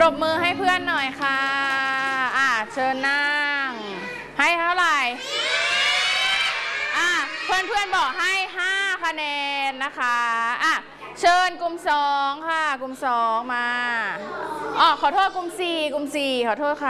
บมือให้เพื่อนหน่อยค่ะเชิญนั่งให้เท่าไหร่เพื่อนบอกให้5คะแนนนะคะเชิญกลุ่ม2ค่ะกลุ่ม2มาขอโทษกลุ่ม4ขอโทษค่ะ